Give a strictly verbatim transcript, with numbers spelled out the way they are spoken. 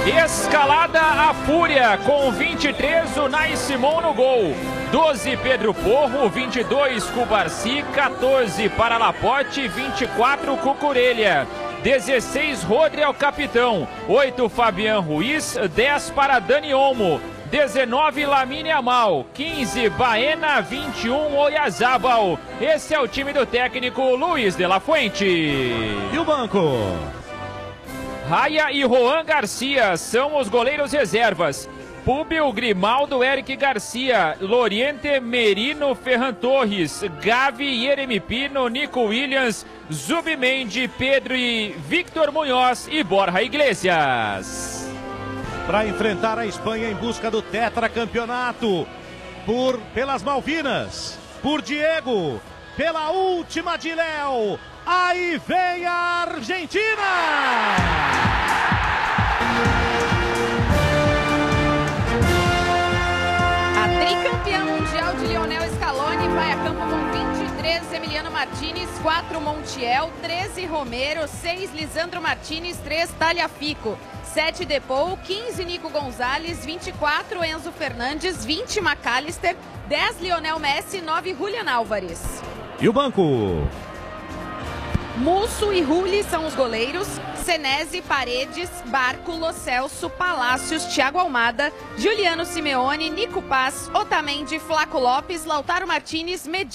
Escalada a Fúria, com vinte e três o Nai Simon no gol. doze Pedro Porro, vinte e dois Cubarci, quatorze para Lapote, vinte e quatro Cucurelha. dezesseis Rodri é o capitão, oito Fabian Ruiz, dez para Dani Olmo. dezenove Lamine Amal, quinze Baena, vinte e um Oyarzabal. Esse é o time do técnico Luiz de la Fuente. E o banco? Raia e Juan Garcia são os goleiros reservas. Púbio, Grimaldo, Eric Garcia, Loriente, Merino, Ferran Torres, Gavi, Yeremi Pino, Nico Williams, Zubimendi, Pedro e Victor Munhoz e Borja Iglesias. Para enfrentar a Espanha em busca do tetracampeonato, por pelas Malvinas, por Diego, pela última de Léo, aí vem a Argentina! A tricampeã mundial de Lionel Scaloni vai a campo com vinte e três Emiliano Martinez, quatro Montiel, treze Romero, seis Lisandro Martinez, três Tagliafico, sete Depou, quinze Nico Gonzalez, vinte e quatro Enzo Fernandes, vinte McAllister, dez Lionel Messi, nove Julian Álvares. E o banco? Musso e Rulli são os goleiros, Senesi, Paredes, Barco, Lo Celso, Palácios, Thiago Almada, Juliano Simeone, Nico Paz, Otamendi, Flaco Lopes, Lautaro Martinez, Medina.